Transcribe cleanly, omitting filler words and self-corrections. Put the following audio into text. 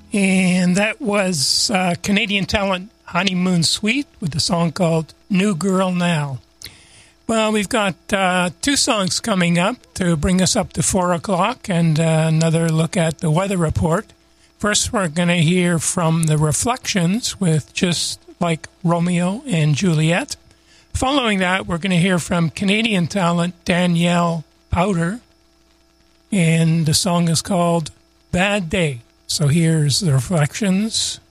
And that was Canadian talent Honeymoon Suite with the song called New Girl Now. Well, we've got two songs coming up to bring us up to 4 o'clock and another look at the weather report. First, we're going to hear from the Reflections with Just Like Romeo and Juliet. Following that, we're going to hear from Canadian talent Danielle Powder, and the song is called Bad Day. So here's the Reflections